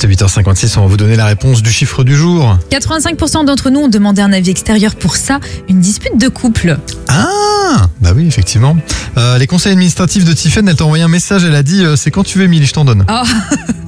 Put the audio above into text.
Juste à 8h56, on va vous donner la réponse du chiffre du jour. 85% d'entre nous ont demandé un avis extérieur pour ça, une dispute de couple. Ah, bah oui, effectivement. Les conseils administratifs de Tiffen, elle t'a envoyé un message, elle a dit c'est quand tu veux, Émilie, je t'en donne. Oh.